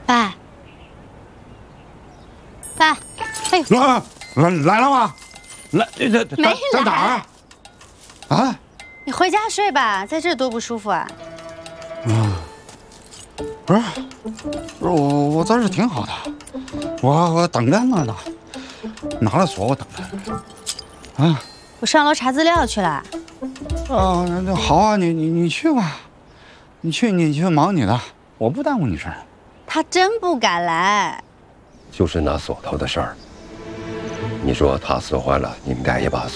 爸，爸，哎呦， 来了吗？来，在哪儿？啊？ 你回家睡吧，在这多不舒服啊！ 不是，我在这挺好的，我等着呢，拿了锁我等着。啊， 我上楼查资料去了。 那好啊，你去吧，你去忙你的，我不耽误你事儿。 他真不敢来。 就是那锁头的事儿。你说他死坏了，你们盖一把锁。